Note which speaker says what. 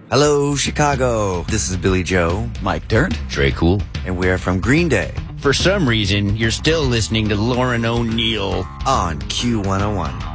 Speaker 1: Hello, Chicago. This is Billy Joe.
Speaker 2: Mike Dirt.
Speaker 3: Trey Cool.
Speaker 1: And we are from Green Day.
Speaker 3: For some reason, you're still listening to Lauren O'Neill
Speaker 1: on Q101.